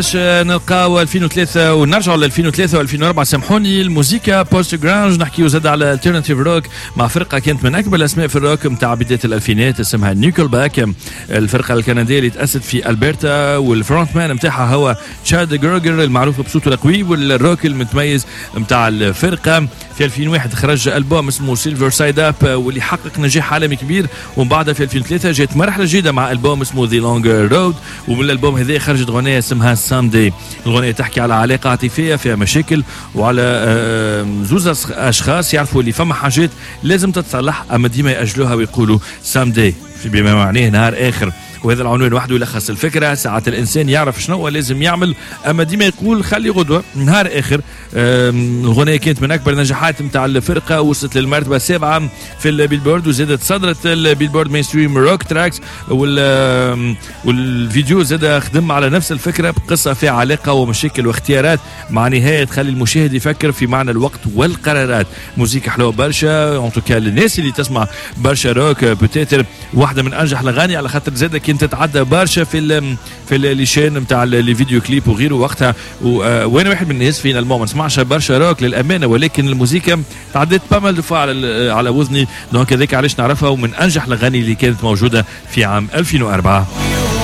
نلقاو 2003 ونرجعوا ل 2003 و2004. سامحوني. الموسيقى بوست جرانج نحكيو زاد على الترناتيف روك مع فرقه كانت من اكبر الاسماء في الروك نتاع بدايه الالفينات اسمها نيكلباك. الفرقه الكنديه اللي تاسست في البرتا والفرونت مان نتاعها هو تشاد جروجر المعروف بصوته القوي والروك المتميز نتاع الفرقه. في 2001 خرج البوم اسمه سيلفر سايد اب واللي حقق نجاح عالمي كبير. ومن بعدها في 2003 جات مرحله جديده مع البوم اسمه ذا لونجر رود. ومن الالبوم هذا خرجت اغنيه اسمها ساندي. الأغنية تحكي على علاقة عاطفية فيها مشاكل وعلى زوز أشخاص يعرفوا اللي فما حاجات لازم تتصلح أما ديما يأجلوها ويقولوا سامدي بما معناه نهار آخر. وهذا العنوان وحده يلخص الفكرة. ساعات الإنسان يعرف شنو لازم يعمل أما ديما يقول خلي غدوة نهار آخر. الغنية كانت من أكبر النجاحات متاع الفرقة وصلت للمرتبة 7 في البيلبورد وزادت صدرت البيلبورد مين ستريم روك تراكس. والفيديو زاد خدم على نفس الفكرة بقصة فيها علاقة ومشاكل واختيارات مع نهاية تخلي المشاهد يفكر في معنى الوقت والقرارات. موسيقى حلوة برشا اونتوكا للناس اللي تسمع برشا روك بوتيتر واحدة من أنجح الأغاني على خاطر زاد كنت تتعدى برشا في الليشان نتاع الفيديو كليب وغيره وقتها. وانا واحد من الناس فينا ما نسمعش برشا روك للامانه ولكن الموسيقى تعديت بامال دفع على وذني دونك هذاك علاش نعرفها ومن انجح الاغاني اللي كانت موجوده في عام 2004.